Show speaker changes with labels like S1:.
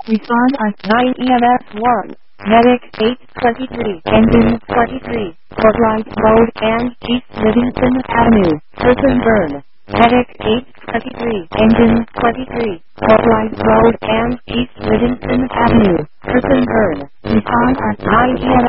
S1: Respond on 9 EMS 1. Medic 823, engine 23, Portland Road and East Livingston Avenue, Person burn. Medic 823, engine 23, Portland Road and East Livingston Avenue, Person burn. Respond on 9 EMS